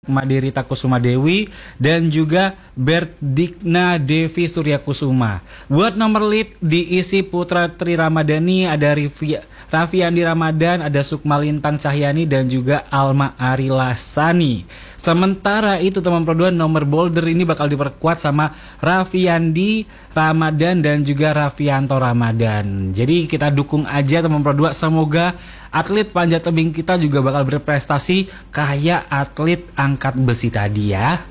Maderita Kusuma Dewi dan juga Berdigna Devi Surya Kusuma. Buat nomor lead diisi Putra Tri Ramadhani, ada Raffi Andi Ramadan, ada Sukma Lintang Cahyani dan juga Alma Ari Lasani. Sementara itu teman Pro 2 nomor boulder ini bakal diperkuat sama Raffi Andi Ramadan dan juga Raffianto Ramadan. Jadi kita dukung aja teman Pro 2, semoga atlet panjat tebing kita juga bakal berprestasi kayak atlet angkat besi tadi ya.